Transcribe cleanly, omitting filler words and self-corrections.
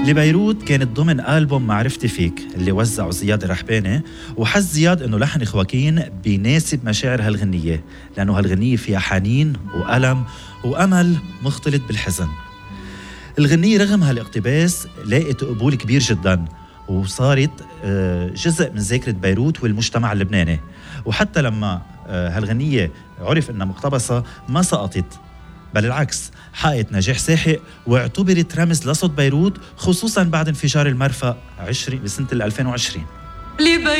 لبيروت كانت ضمن ألبوم معرفتي فيك اللي وزعه زياد الرحباني، وحس زياد انه لحن خواكين بيناسب مشاعر هالغنية، لأنه هالغنية فيها حنين وألم وأمل مختلط بالحزن. الغنية رغم هالاقتباس لاقت قبول كبير جدا، وصارت جزء من ذاكرة بيروت والمجتمع اللبناني. وحتى لما هالغنية عرف انها مقتبسة ما سقطت، بل العكس حققت نجاح ساحق واعتبرت رمز لصوت بيروت، خصوصا بعد انفجار المرفأ بسنة 2020.